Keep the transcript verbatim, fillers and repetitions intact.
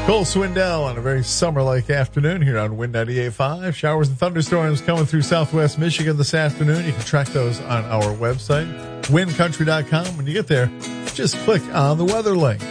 Cole Swindell on a very summer-like afternoon here on Wind ninety-eight point five. Showers and thunderstorms coming through southwest Michigan this afternoon. You can track those on our website, wind country dot com. When you get there, just click on the weather link.